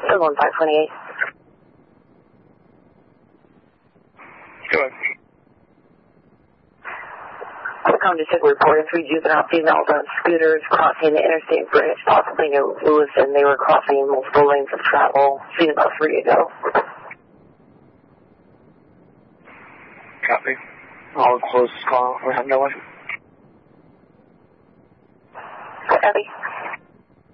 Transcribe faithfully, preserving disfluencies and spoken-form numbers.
seven one five twenty-eight. Go ahead. Welcome to Sick Report. Three juvenile females on scooters crossing the interstate bridge, possibly near Lewiston. They were crossing multiple lanes of travel. Seen about three ago. Copy. I'll close this call. We have no one. Copy.